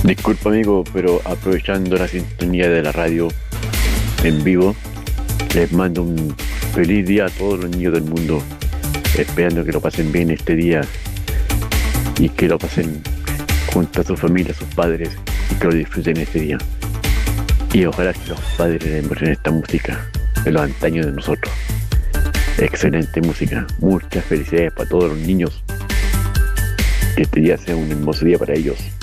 Disculpa amigo, pero aprovechando la sintonía de la radio en vivo, les mando un feliz día a todos los niños del mundo, esperando que lo pasen bien este día y que lo pasen junto a su familia, a sus padres y que lo disfruten este día. Y ojalá que los padres demuestren esta música de los antaños de nosotros. Excelente música, muchas felicidades para todos los niños. Que este día sea un hermoso día para ellos.